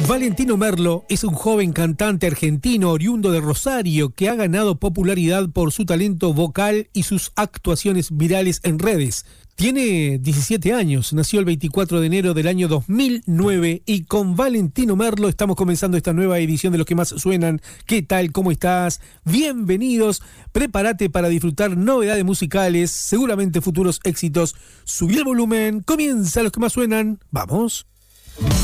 Valentino Merlo es un joven cantante argentino oriundo de Rosario que ha ganado popularidad por su talento vocal y sus actuaciones virales en redes. Tiene 17 años, nació el 24 de enero del año 2009 y con Valentino Merlo estamos comenzando esta nueva edición de Los que más suenan. ¿Qué tal? ¿Cómo estás? Bienvenidos. Prepárate para disfrutar novedades musicales, seguramente futuros éxitos. Subí el volumen, comienza Los que más suenan. ¡Vamos!